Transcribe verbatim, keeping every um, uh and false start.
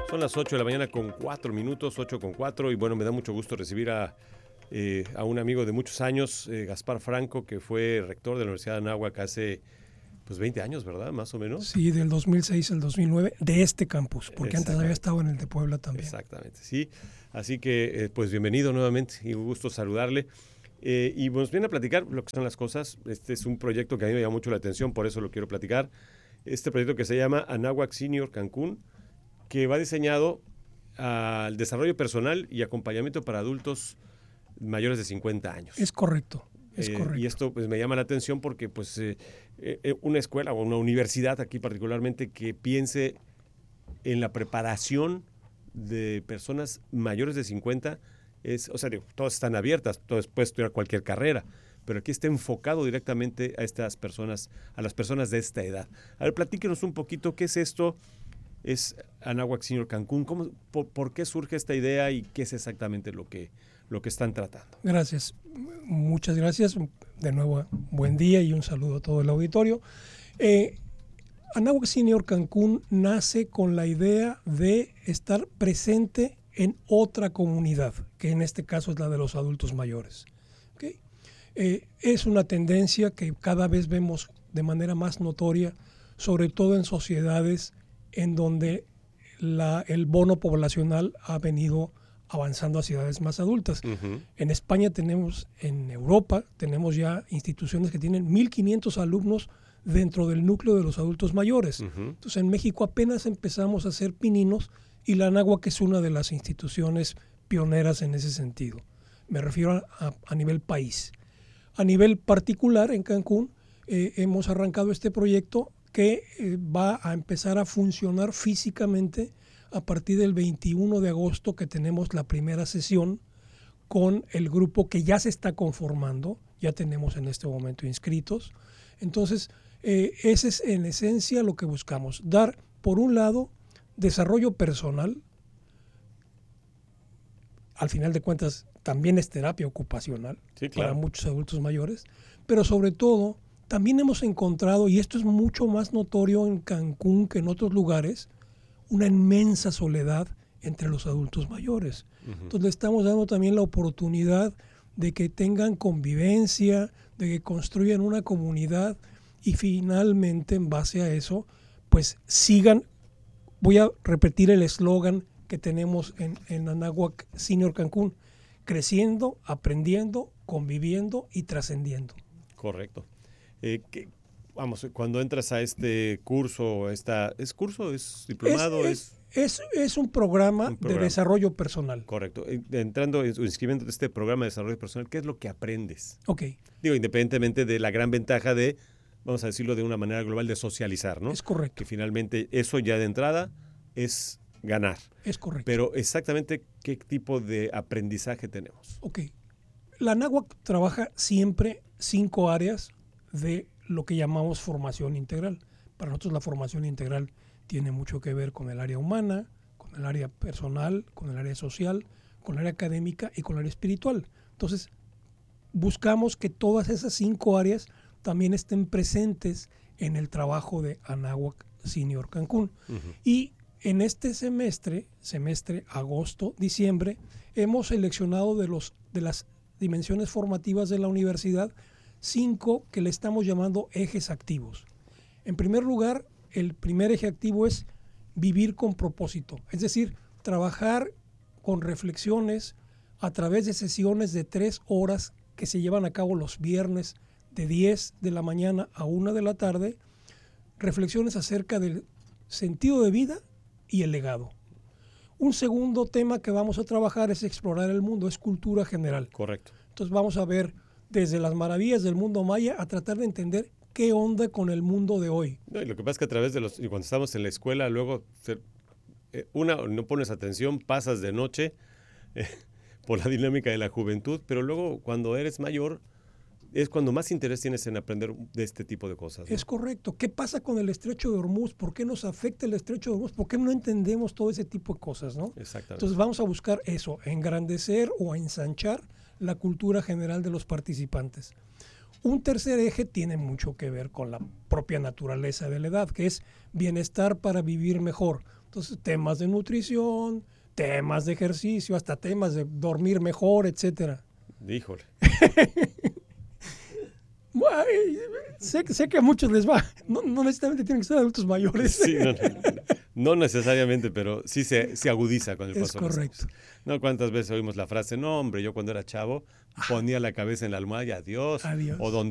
Son las ocho de la mañana con cuatro minutos, ocho con cuatro, y bueno, me da mucho gusto recibir a, eh, a un amigo de muchos años, eh, Gaspar Franco, que fue rector de la Universidad de Anáhuac hace pues veinte años, ¿verdad? Más o menos. Sí, del dos mil seis al dos mil nueve, de este campus, porque antes había estado en el de Puebla también. Exactamente, sí. Así que, eh, pues bienvenido nuevamente y un gusto saludarle. Eh, y nos viene a platicar lo que son las cosas. Este es un proyecto que a mí me llama mucho la atención, por eso lo quiero platicar. Este proyecto que se llama Anáhuac Senior Cancún, que va diseñado al desarrollo personal y acompañamiento para adultos mayores de cincuenta años. Es correcto, es eh, correcto. Y esto pues, me llama la atención porque pues, eh, eh, una escuela o una universidad aquí particularmente que piense en la preparación de personas mayores de cincuenta, es, o sea, digo, todas están abiertas, todas puedes estudiar cualquier carrera, pero aquí está enfocado directamente a estas personas, a las personas de esta edad. A ver, platíquenos un poquito qué es esto. Es Anáhuac Senior Cancún. ¿Cómo, por, ¿Por qué surge esta idea y qué es exactamente lo que, lo que están tratando? Gracias, muchas gracias. De nuevo, buen día y un saludo a todo el auditorio. Eh, Anáhuac Senior Cancún nace con la idea de estar presente en otra comunidad, que en este caso es la de los adultos mayores. ¿Okay? Eh, es una tendencia que cada vez vemos de manera más notoria, sobre todo en sociedades en donde la, el bono poblacional ha venido avanzando hacia edades más adultas. Uh-huh. En España tenemos, en Europa, tenemos ya instituciones que tienen mil quinientos alumnos dentro del núcleo de los adultos mayores. Uh-huh. Entonces, en México apenas empezamos a hacer pininos y la Anáhuac es una de las instituciones pioneras en ese sentido. Me refiero a, a nivel país. A nivel particular, en Cancún, eh, hemos arrancado este proyecto que eh, va a empezar a funcionar físicamente a partir del veintiuno de agosto, que tenemos la primera sesión con el grupo que ya se está conformando, ya tenemos en este momento inscritos. Entonces, eh, ese es en esencia lo que buscamos, dar, por un lado, desarrollo personal, al final de cuentas también es terapia ocupacional, sí, claro, para muchos adultos mayores, pero sobre todo también hemos encontrado, y esto es mucho más notorio en Cancún que en otros lugares, una inmensa soledad entre los adultos mayores. Uh-huh. Entonces le estamos dando también la oportunidad de que tengan convivencia, de que construyan una comunidad y finalmente en base a eso, pues sigan, voy a repetir el eslogan que tenemos en, en Anáhuac Senior Cancún, creciendo, aprendiendo, conviviendo y trascendiendo. Correcto. Eh, que, vamos, cuando entras a este curso, esta, ¿es curso? ¿Es diplomado? Es, es, es, es un, programa un programa de desarrollo personal. Correcto. Entrando, inscribiendo en este programa de desarrollo personal, ¿qué es lo que aprendes? Ok. Digo, independientemente de la gran ventaja de, vamos a decirlo de una manera global, de socializar, ¿no? Es correcto. Que finalmente eso ya de entrada es ganar. Es correcto. Pero exactamente, ¿qué tipo de aprendizaje tenemos? Ok. La Anáhuac trabaja siempre cinco áreas de lo que llamamos formación integral. Para nosotros la formación integral tiene mucho que ver con el área humana, con el área personal, con el área social, con el área académica y con el área espiritual. Entonces, buscamos que todas esas cinco áreas también estén presentes en el trabajo de Anáhuac Senior Cancún. Uh-huh. Y en este semestre, semestre agosto, diciembre, hemos seleccionado de, los, de las dimensiones formativas de la universidad cinco que le estamos llamando ejes activos. En primer lugar, el primer eje activo es vivir con propósito, es decir, trabajar con reflexiones a través de sesiones de tres horas que se llevan a cabo los viernes de diez de la mañana a una de la tarde, reflexiones acerca del sentido de vida y el legado. Un segundo tema que vamos a trabajar es explorar el mundo, es cultura general. Correcto. Entonces vamos a ver desde las maravillas del mundo maya a tratar de entender qué onda con el mundo de hoy. No, y lo que pasa es que a través de los, y cuando estamos en la escuela, luego, eh, una, no pones atención, pasas de noche eh, por la dinámica de la juventud, pero luego cuando eres mayor, es cuando más interés tienes en aprender de este tipo de cosas, ¿no? Es correcto. ¿Qué pasa con el estrecho de Hormuz? ¿Por qué nos afecta el estrecho de Hormuz? ¿Por qué no entendemos todo ese tipo de cosas, ¿no? Exactamente. Entonces vamos a buscar eso, engrandecer o ensanchar la cultura general de los participantes. Un tercer eje tiene mucho que ver con la propia naturaleza de la edad, que es bienestar para vivir mejor. Entonces, temas de nutrición, temas de ejercicio, hasta temas de dormir mejor, etcétera. Híjole. Ay, sé, sé que a muchos les va, no, no necesariamente tienen que ser adultos mayores. Sí, no, no, no necesariamente, pero sí se, se agudiza con el Es paso de los años. correcto. No, cuántas veces oímos la frase, no, hombre, yo cuando era chavo ponía la cabeza en la almohada y adiós. Adiós. O donde